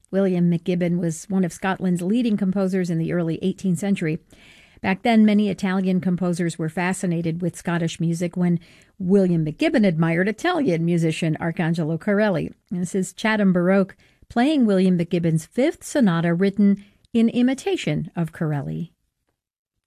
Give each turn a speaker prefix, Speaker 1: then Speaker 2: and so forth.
Speaker 1: William McGibbon was one of Scotland's leading composers in the early 18th century. Back then, many Italian composers were fascinated with Scottish music when William McGibbon admired Italian musician Arcangelo Corelli. And this is Chatham Baroque playing William McGibbon's Fifth Sonata written in imitation of Corelli.